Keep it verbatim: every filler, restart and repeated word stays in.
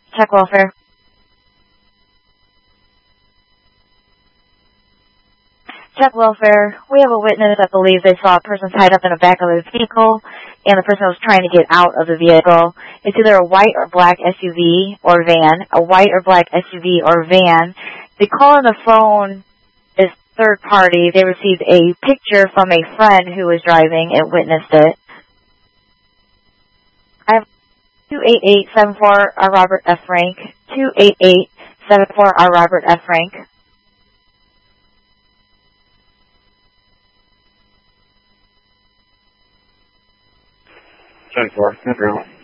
Check welfare. Check welfare. We have a witness that believes they saw a person tied up in the back of a vehicle, and the person was trying to get out of the vehicle. It's either a white or black S U V or van, a white or black S U V or van. The call on the phone is third party. They received a picture from a friend who was driving and witnessed it. I have two eight eight seven four R Robert F. Frank, two eight eight seven four R Robert F. Frank. ten four, no problem.